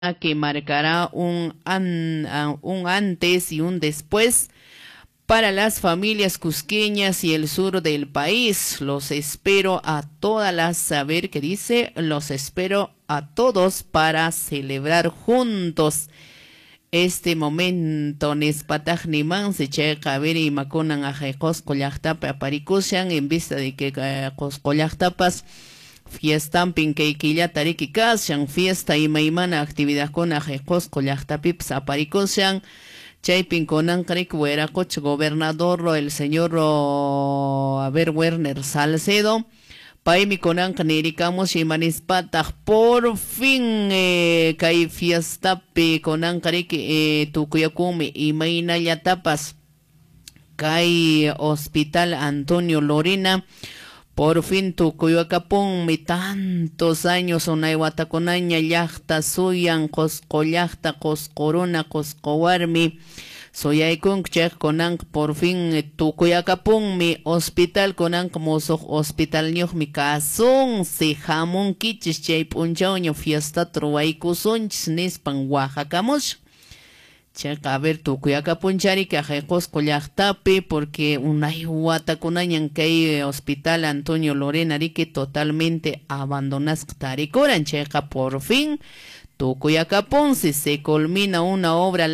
que marcará un antes y un después para las familias cusqueñas y el sur del país. Los espero a todas las, a ver qué dice, los espero a todos para celebrar juntos este momento. Nispataj niman se checa ver y macunan a Coscollactapa aparicushan en vista de que Coscollactapas fiestan pinquequilla tariki kashan fiesta y maimana actividad con Coscollactapips aparicushan chaypin konan karik fuera coach gobernador el señor a ver Werner Salcedo. Paimi konan kanirikamos y manispataj por fin kay fiesta pe konan karik tukuyakumi y maina yatapas kay hospital Antonio Lorena. Por fin Tucuyacapón, tantos años onay watakunaña llaqta suyan coscollaqta coscorona coscowarmi soyaykun chek konan por fin Tucuyacapón mi hospital konan como hospital ñuqmi kasun si jamon kichis chay punchawña fiesta truwaykusunchis nispan Oaxacamush. Checa a ver Tucuyacapunchari que Coscollactapi porque unay watakunañan kay hospital Antonio Lorena que totalmente abandonas taricoran checa por fin Tucuyacapun si se culmina una obra